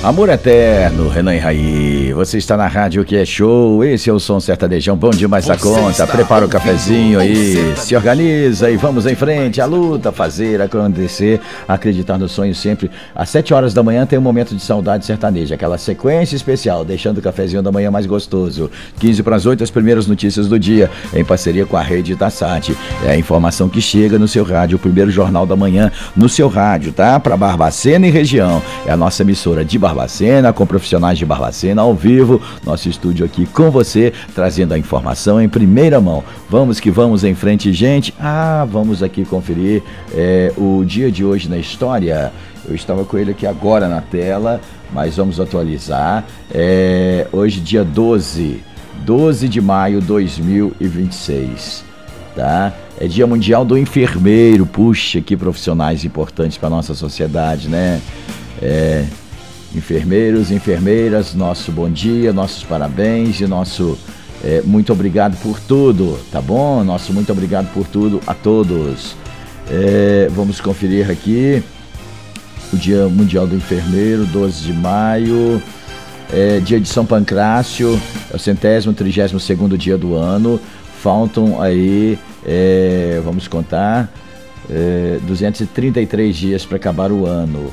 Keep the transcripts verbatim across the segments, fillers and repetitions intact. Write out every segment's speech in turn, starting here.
Amor Eterno, Renan e Raí. Você está na rádio que é show. Esse é o Som Sertanejão, bom demais da conta. Prepara o cafezinho aí, se organiza e vamos em frente. A luta, fazer, acontecer, acreditar no sonho sempre. Às sete horas da manhã tem um momento de saudade sertaneja, aquela sequência especial, deixando o cafezinho da manhã mais gostoso. quinze para as oito, as primeiras notícias do dia, em parceria com a rede Tassat. É a informação que chega no seu rádio, o primeiro jornal da manhã no seu rádio, tá? Para Barbacena e região. É a nossa emissora de Barbacena, com profissionais de Barbacena ao vivo, nosso estúdio aqui com você, trazendo a informação em primeira mão. Vamos que vamos em frente, gente. Ah, vamos aqui conferir é, o dia de hoje na história. Eu estava com ele aqui agora na tela, mas vamos atualizar. É, hoje, dia doze, doze de maio de dois mil e vinte e seis, tá? É Dia Mundial do Enfermeiro. Puxa, que profissionais importantes para a nossa sociedade, né? É... Enfermeiros, enfermeiras, nosso bom dia, nossos parabéns e nosso é, muito obrigado por tudo, tá bom? Nosso muito obrigado por tudo a todos. É, vamos conferir aqui o Dia Mundial do Enfermeiro, doze de maio, é, dia de São Pancrácio, é o centésimo, trigésimo segundo dia do ano. Faltam aí, é, vamos contar, é, duzentos e trinta e três dias para acabar o ano.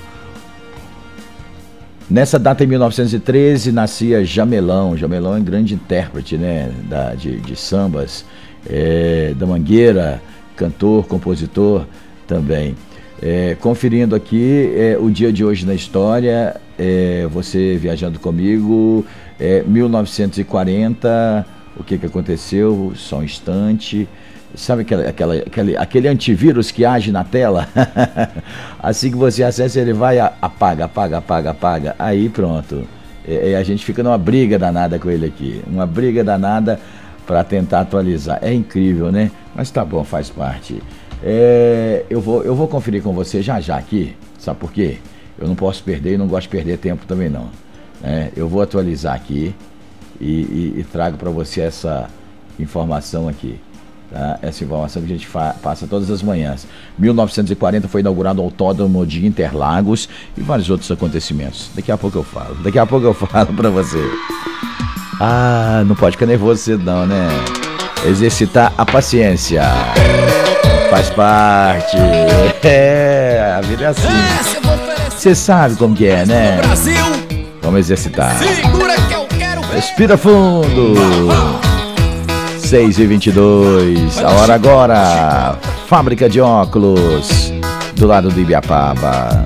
Nessa data, em mil novecentos e treze, nascia Jamelão. Jamelão é um grande intérprete, né, da, de, de sambas, é, da Mangueira, cantor, compositor também. É, conferindo aqui é, o dia de hoje na história, é, você viajando comigo, é, mil novecentos e quarenta, o que, que aconteceu? Só um instante. Sabe aquela, aquela, aquele, aquele antivírus que age na tela? Assim que você acessa, ele vai, apaga, apaga, apaga, apaga. Aí pronto. E, e a gente fica numa briga danada com ele aqui. Uma briga danada para tentar atualizar. É incrível, né? Mas tá bom, faz parte. É, eu, vou, eu vou conferir com você já já aqui. Sabe por quê? Eu não posso perder e não gosto de perder tempo também não. É, eu vou atualizar aqui e, e, e trago para você essa informação aqui. Tá? Essa informação que a gente fa- passa todas as manhãs. mil novecentos e quarenta foi inaugurado o Autódromo de Interlagos e vários outros acontecimentos. Daqui a pouco eu falo. Daqui a pouco eu falo pra você. Ah, não pode ficar nervoso cedo não, né? Exercitar a paciência. Faz parte. É, a vida é assim. Você sabe como que é, né? Vamos exercitar. Respira fundo. seis e vinte e dois, a hora agora, Fábrica de Óculos, do lado do Ibiapaba.